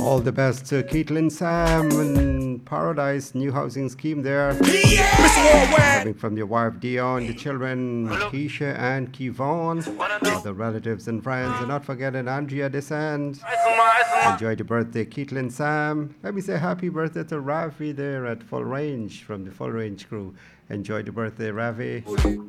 All the best to Caitlin Sam and Paradise New Housing Scheme there. Coming from your wife Dion, the children Keisha and Kevon, other relatives and friends, and not forgetting Andrea Descent. Enjoy the birthday, Caitlin Sam. Let me say happy birthday to Ravi there at Full Range from the Full Range crew. Enjoy the birthday, Ravi.